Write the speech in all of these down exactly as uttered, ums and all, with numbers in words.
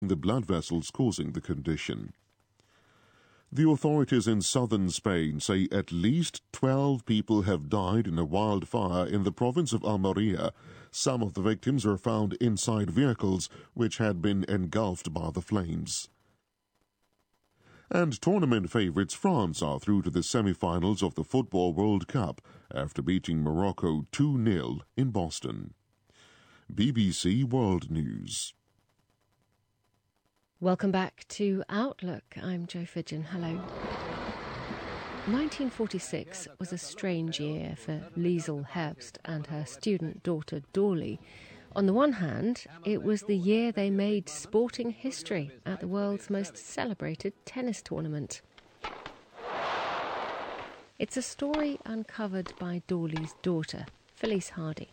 the blood vessels causing the condition. The authorities in southern Spain say at least twelve people have died in a wildfire in the province of Almeria. Some of the victims are found inside vehicles which had been engulfed by the flames. And tournament favourites France are through to the semi-finals of the Football World Cup after beating Morocco two nil in Boston. B B C World News. Welcome back to Outlook. I'm Jo Fidgen. Hello. nineteen forty-six was a strange year for Liesl Herbst and her student daughter Dorli. On the one hand, it was the year they made sporting history at the world's most celebrated tennis tournament. It's a story uncovered by Dorli's daughter, Felice Hardy.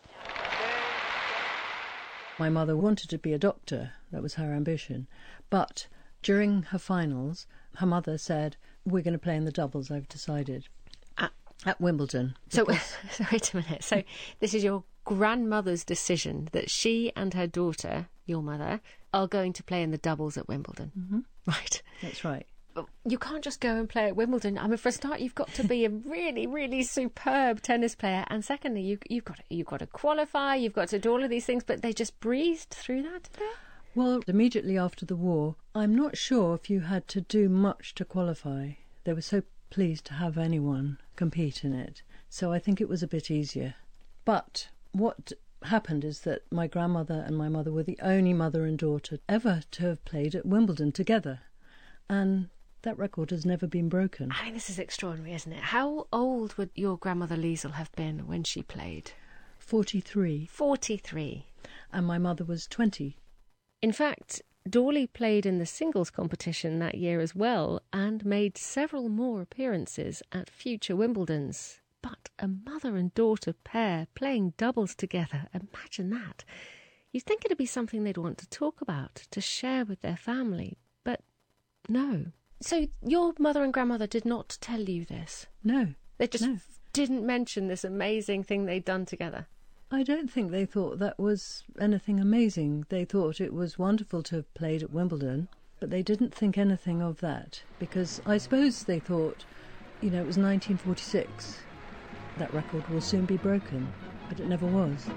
My mother wanted to be a doctor, that was her ambition, but during her finals, her mother said, we're going to play in the doubles, I've decided, at, at Wimbledon. So, so wait a minute, so this is your grandmother's decision that she and her daughter, your mother, are going to play in the doubles at Wimbledon. Mm-hmm. Right. That's right. You can't just go and play at Wimbledon. I mean, for a start, you've got to be a really, really superb tennis player, and secondly, you, you've got to, you've got to qualify. You've got to do all of these things. But they just breezed through that, did they? Well, immediately after the war, I'm not sure if you had to do much to qualify. They were so pleased to have anyone compete in it, so I think it was a bit easier. But what happened is that my grandmother and my mother were the only mother and daughter ever to have played at Wimbledon together, and that record has never been broken. I mean, this is extraordinary, isn't it? How old would your grandmother Liesl have been when she played? Forty-three. Forty-three. And my mother was twenty. In fact, Dorli played in the singles competition that year as well and made several more appearances at future Wimbledons. But a mother and daughter pair playing doubles together, imagine that. You'd think it'd be something they'd want to talk about, to share with their family, but no. So your mother and grandmother did not tell you this? No. They just no. didn't mention this amazing thing they'd done together? I don't think they thought that was anything amazing. They thought it was wonderful to have played at Wimbledon, but they didn't think anything of that, because I suppose they thought, you know, it was nineteen forty-six. That record will soon be broken, but it never was.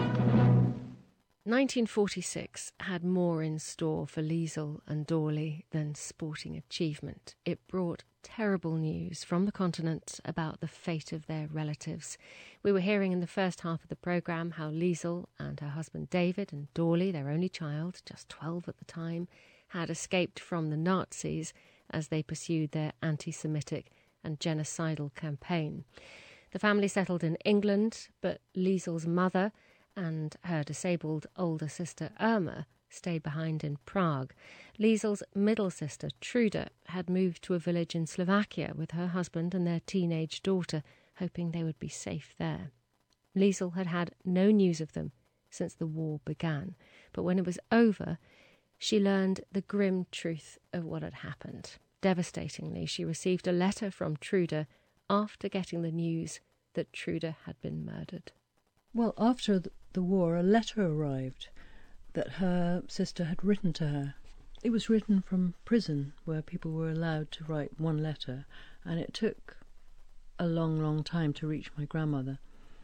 nineteen forty-six had more in store for Liesl and Dorli than sporting achievement. It brought terrible news from the continent about the fate of their relatives. We were hearing in the first half of the programme how Liesl and her husband David and Dorli, their only child, just twelve at the time, had escaped from the Nazis as they pursued their anti-Semitic and genocidal campaign. The family settled in England, but Liesl's mother and her disabled older sister Irma stayed behind in Prague. Liesl's middle sister Truda had moved to a village in Slovakia with her husband and their teenage daughter, hoping they would be safe there. Liesl had had no news of them since the war began, but when it was over, she learned the grim truth of what had happened. Devastatingly, she received a letter from Truda after getting the news that Truda had been murdered. Well, after the war, a letter arrived that her sister had written to her. It was written from prison, where people were allowed to write one letter, and it took a long, long time to reach my grandmother.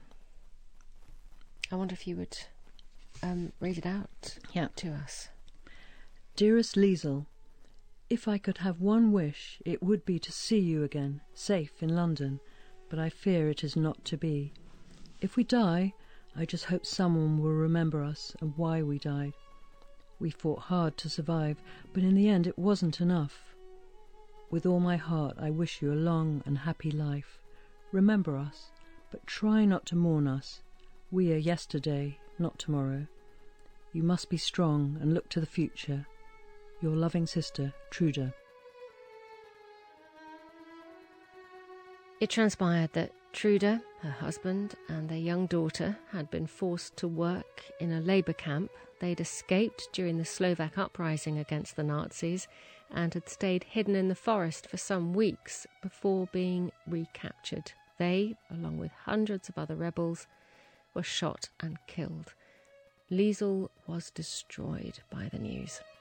I wonder if you would um, read it out yeah. to us. Dearest Liesl, if I could have one wish, it would be to see you again, safe in London, but I fear it is not to be. If we die, I just hope someone will remember us and why we died. We fought hard to survive, but in the end it wasn't enough. With all my heart I wish you a long and happy life. Remember us, but try not to mourn us. We are yesterday, not tomorrow. You must be strong and look to the future. Your loving sister, Truda. It transpired that Truda, her husband, and their young daughter had been forced to work in a labour camp. They'd escaped during the Slovak uprising against the Nazis and had stayed hidden in the forest for some weeks before being recaptured. They, along with hundreds of other rebels, were shot and killed. Liesl was destroyed by the news.